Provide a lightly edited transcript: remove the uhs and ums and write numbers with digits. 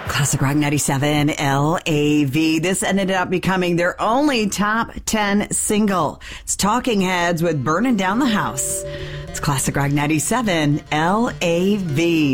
Classic Rock 97, LAV. This ended up becoming their only top 10 single. It's Talking Heads with Burning Down the House. It's Classic Rock 97, LAV.